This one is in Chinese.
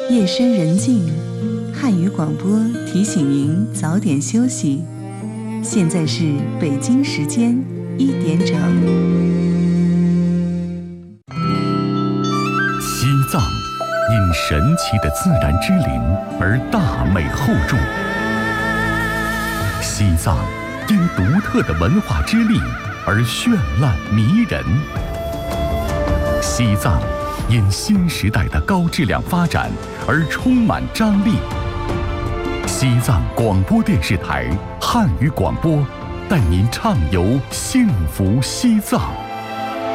夜深人静，汉语广播提醒您早点休息。现在是北京时间1点整。 西藏因神奇的自然之灵而大美厚重，西藏因独特的文化之力而绚烂迷人，西藏因新时代的高质量发展而充满张力。西藏广播电视台汉语广播带您畅游幸福西藏。